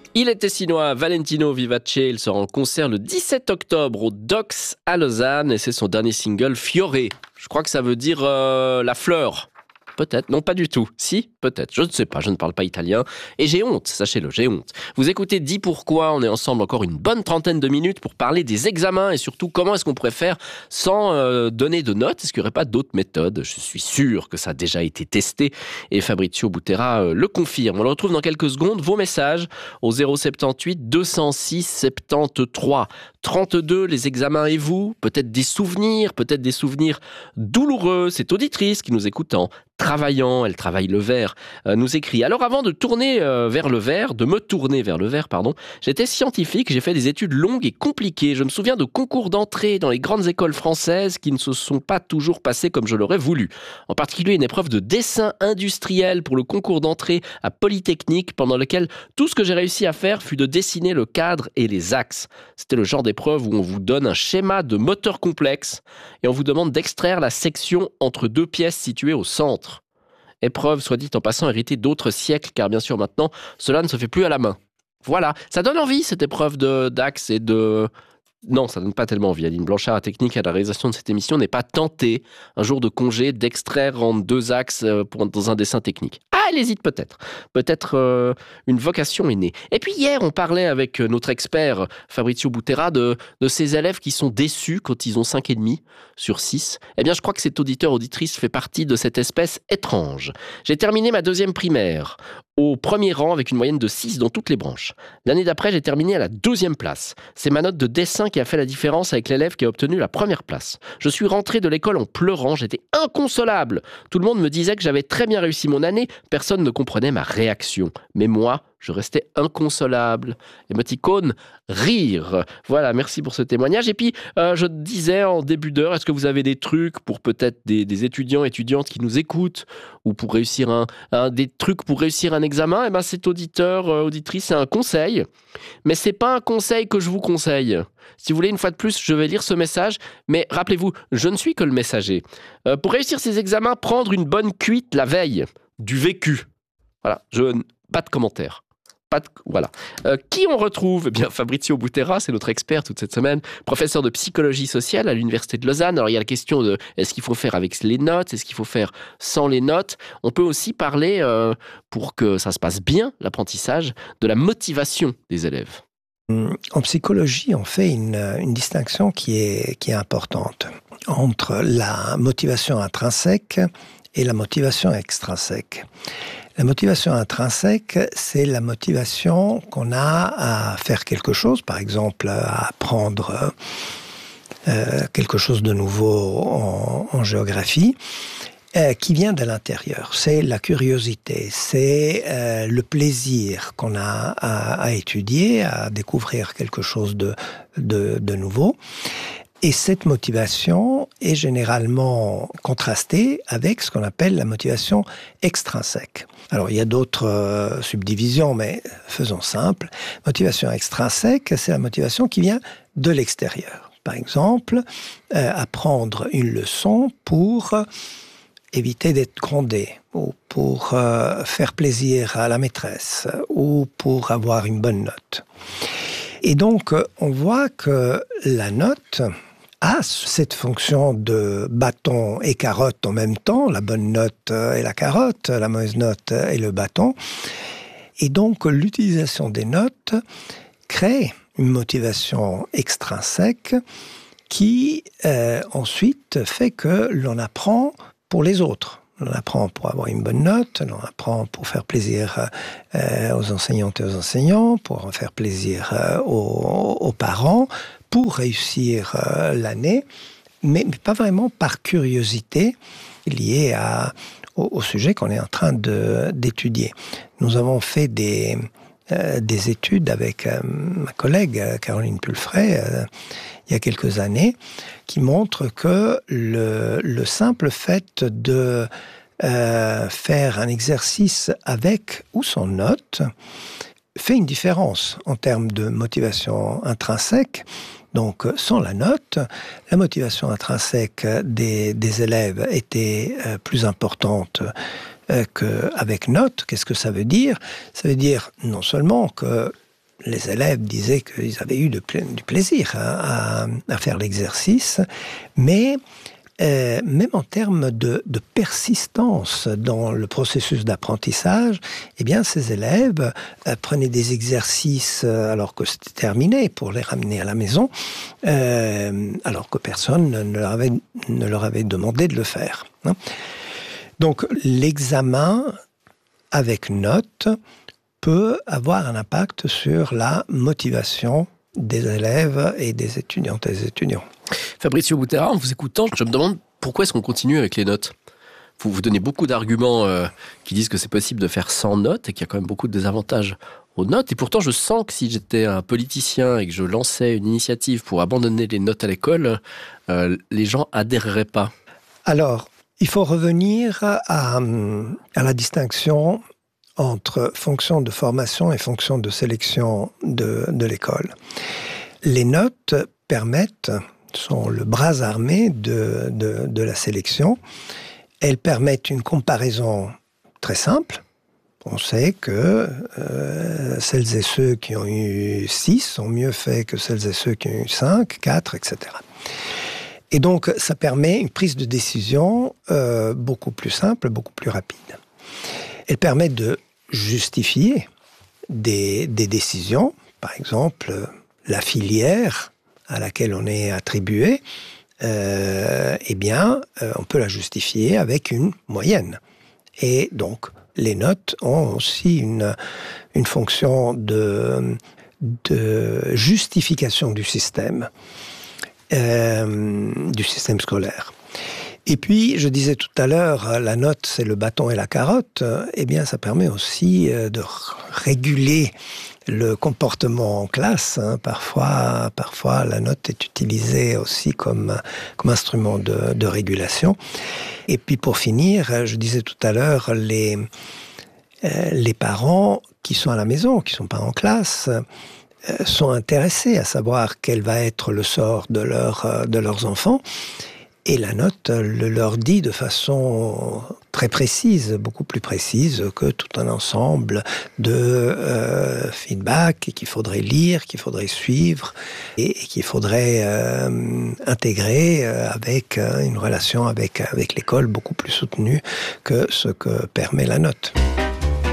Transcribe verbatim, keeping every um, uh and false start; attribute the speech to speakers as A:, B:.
A: Il est tessinois, Valentino Vivace, il sera en concert le dix-sept octobre au Docks à Lausanne et c'est son dernier single Fiore. Je crois que ça veut dire euh, la fleur. Peut-être, non pas du tout. Si, peut-être, je ne sais pas, je ne parle pas italien. Et j'ai honte, sachez-le, j'ai honte. Vous écoutez Dis pourquoi, on est ensemble encore une bonne trentaine de minutes pour parler des examens et surtout comment est-ce qu'on pourrait faire sans euh, donner de notes. Est-ce qu'il n'y aurait pas d'autres méthodes ? Je suis sûr que ça a déjà été testé et Fabrizio Butera euh, le confirme. On le retrouve dans quelques secondes. Vos messages au zéro soixante-dix-huit deux cent six soixante-treize trente-deux, les examens et vous, peut-être des souvenirs, peut-être des souvenirs douloureux. C'est Auditrice qui nous écoute en travaillant, elle travaille le verre, euh, nous écrit. Alors avant de tourner euh, vers le verre, de me tourner vers le verre, pardon, j'étais scientifique, j'ai fait des études longues et compliquées. Je me souviens de concours d'entrée dans les grandes écoles françaises qui ne se sont pas toujours passés comme je l'aurais voulu. En particulier une épreuve de dessin industriel pour le concours d'entrée à Polytechnique, pendant lequel tout ce que j'ai réussi à faire fut de dessiner le cadre et les axes. C'était le genre d'épreuve où on vous donne un schéma de moteur complexe et on vous demande d'extraire la section entre deux pièces situées au centre. Épreuve, soit dit en passant, héritée d'autres siècles, car bien sûr maintenant, cela ne se fait plus à la main. Voilà, ça donne envie cette épreuve de, d'axe et de... Non, ça donne pas tellement envie. Aline Blanchard, la technique à la réalisation de cette émission, n'est pas tentée, un jour de congé, d'extraire en deux axes pour, dans un dessin technique. Ah, elle hésite peut-être. Peut-être euh, une vocation est née. Et puis hier, on parlait avec notre expert Fabrizio Butera de, de ces élèves qui sont déçus quand ils ont cinq virgule cinq sur six. Eh bien, je crois que cet auditeur, auditrice fait partie de cette espèce étrange. J'ai terminé ma deuxième primaire au premier rang avec une moyenne de six dans toutes les branches. L'année d'après, j'ai terminé à la deuxième place. C'est ma note de dessin qui a fait la différence avec l'élève qui a obtenu la première place. Je suis rentré de l'école en pleurant, j'étais inconsolable. Tout le monde me disait que j'avais très bien réussi mon année, personne ne comprenait ma réaction. Mais moi, je restais inconsolable. Émoticône, rire. Voilà, merci pour ce témoignage. Et puis, euh, je disais en début d'heure, est-ce que vous avez des trucs pour peut-être des, des étudiants, étudiantes qui nous écoutent ou pour réussir un, un des trucs pour réussir un examen? Eh ben, cet auditeur, euh, auditrice, c'est un conseil. Mais c'est pas un conseil que je vous conseille. Si vous voulez, une fois de plus, je vais lire ce message. Mais rappelez-vous, je ne suis que le messager. Euh, pour réussir ces examens, prendre une bonne cuite la veille. Du vécu. Voilà, je... pas de commentaires. Pas de... Voilà. Euh, qui on retrouve ? Eh bien, Fabrizio Butera, c'est notre expert toute cette semaine, professeur de psychologie sociale à l'Université de Lausanne. Alors, il y a la question de est-ce qu'il faut faire avec les notes ? Est-ce qu'il faut faire sans les notes ? On peut aussi parler, euh, pour que ça se passe bien, l'apprentissage, de la motivation des élèves.
B: En psychologie, on fait une, une distinction qui est, qui est importante entre la motivation intrinsèque et la motivation extrinsèque. La motivation intrinsèque, c'est la motivation qu'on a à faire quelque chose, par exemple à apprendre euh, quelque chose de nouveau en, en géographie, euh, qui vient de l'intérieur. C'est la curiosité, c'est euh, le plaisir qu'on a à, à étudier, à découvrir quelque chose de, de, de nouveau. Et cette motivation est généralement contrastée avec ce qu'on appelle la motivation extrinsèque. Alors, il y a d'autres euh, subdivisions, mais faisons simple. Motivation extrinsèque, c'est la motivation qui vient de l'extérieur. Par exemple, euh, apprendre une leçon pour éviter d'être grondé, ou pour euh, faire plaisir à la maîtresse, ou pour avoir une bonne note. Et donc, on voit que la note a cette fonction de bâton et carotte en même temps, la bonne note et la carotte, la mauvaise note et le bâton. Et donc, l'utilisation des notes crée une motivation extrinsèque qui, euh, ensuite, fait que l'on apprend pour les autres. On apprend pour avoir une bonne note, on apprend pour faire plaisir euh, aux enseignantes et aux enseignants, pour faire plaisir euh, aux, aux parents, pour réussir euh, l'année, mais, mais pas vraiment par curiosité liée à, au, au sujet qu'on est en train de, d'étudier. Nous avons fait des, euh, des études avec euh, ma collègue Caroline Pulfray euh, il y a quelques années, qui montrent que le, le simple fait de euh, faire un exercice avec ou sans note fait une différence en termes de motivation intrinsèque. Donc, sans la note, la motivation intrinsèque des, des élèves était euh, plus importante euh, qu'avec note. Qu'est-ce que ça veut dire ? Ça veut dire non seulement que les élèves disaient qu'ils avaient eu de pla- du plaisir à, à, à faire l'exercice, mais euh, même en termes de, de persistance dans le processus d'apprentissage, eh bien, ces élèves euh, prenaient des exercices euh, alors que c'était terminé pour les ramener à la maison, euh, alors que personne ne leur avait, ne leur avait demandé de le faire. Hein. Donc, l'examen avec note peut avoir un impact sur la motivation des élèves et des étudiantes et des étudiants.
A: Fabrizio Butera, en vous écoutant, je me demande pourquoi est-ce qu'on continue avec les notes ? Vous, vous donnez beaucoup d'arguments euh, qui disent que c'est possible de faire sans notes et qu'il y a quand même beaucoup de désavantages aux notes. Et pourtant, je sens que si j'étais un politicien et que je lançais une initiative pour abandonner les notes à l'école, euh, les gens adhéreraient pas.
B: Alors, il faut revenir à, à la distinction entre fonction de formation et fonction de sélection de, de l'école. Les notes permettent, sont le bras armé de, de, de la sélection. Elles permettent une comparaison très simple. On sait que euh, celles et ceux qui ont eu six ont mieux fait que celles et ceux qui ont eu cinq, quatre, et cetera. Et donc, ça permet une prise de décision euh, beaucoup plus simple, beaucoup plus rapide. Elle permet de justifier des, des décisions. Par exemple, la filière à laquelle on est attribué, euh, eh bien, euh, on peut la justifier avec une moyenne. Et donc, les notes ont aussi une, une fonction de, de justification du système. Euh, du système scolaire. Et puis, je disais tout à l'heure, la note, c'est le bâton et la carotte. Eh bien, ça permet aussi de réguler le comportement en classe. Hein. Parfois, parfois, la note est utilisée aussi comme, comme instrument de, de régulation. Et puis, pour finir, je disais tout à l'heure, les, euh, les parents qui sont à la maison, qui ne sont pas en classe, sont intéressés à savoir quel va être le sort de, leur, de leurs enfants. Et la note le leur dit de façon très précise, beaucoup plus précise que tout un ensemble de euh, feedback qu'il faudrait lire, qu'il faudrait suivre et, et qu'il faudrait euh, intégrer euh, avec euh, une relation avec, avec l'école beaucoup plus soutenue que ce que permet la note.